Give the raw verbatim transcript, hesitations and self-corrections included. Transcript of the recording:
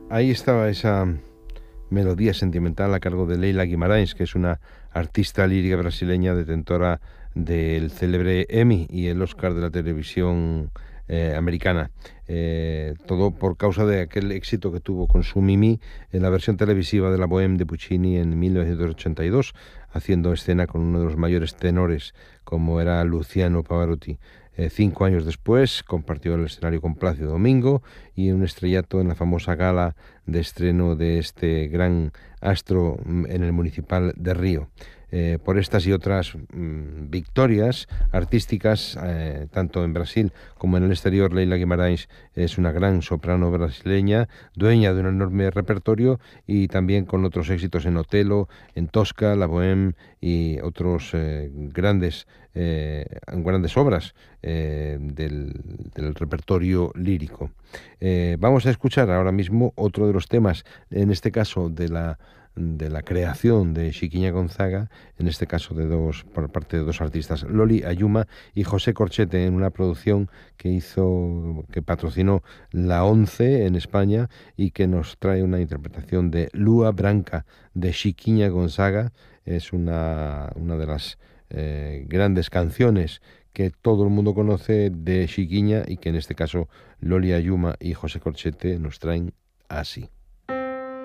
Ahí estaba esa melodía sentimental a cargo de Leila Guimarães, que es una artista lírica brasileña detentora del célebre Emmy y el Oscar de la televisión eh, americana. Eh, todo por causa de aquel éxito que tuvo con su Mimi en la versión televisiva de la Bohème de Puccini en mil novecientos ochenta y dos, haciendo escena con uno de los mayores tenores como era Luciano Pavarotti. Eh, cinco años después compartió el escenario con Plácido Domingo y un estrellato en la famosa gala de estreno de este gran astro mm, en el Municipal de Río. Eh, por estas y otras mm, victorias artísticas, eh, tanto en Brasil como en el exterior, Leila Guimarães es una gran soprano brasileña, dueña de un enorme repertorio y también con otros éxitos en Otelo, en Tosca, La Bohème y otros eh, grandes, eh, grandes obras eh, del, del repertorio lírico. Eh, vamos a escuchar ahora mismo otro de los temas, en este caso de la de la creación de Chiquiña Gonzaga, en este caso de dos, por parte de dos artistas, Loli Ayuma y José Corchete, en una producción que hizo, que patrocinó la ONCE en España y que nos trae una interpretación de Lua Branca de Chiquiña Gonzaga. Es una, una de las eh, grandes canciones que todo el mundo conoce de Chiquiña y que en este caso Loli Ayuma y José Corchete nos traen así.